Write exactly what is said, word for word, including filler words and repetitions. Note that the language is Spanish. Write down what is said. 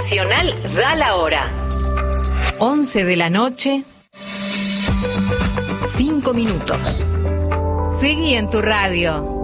Nacional da la hora. once de la noche, cinco minutos. Seguí en tu radio.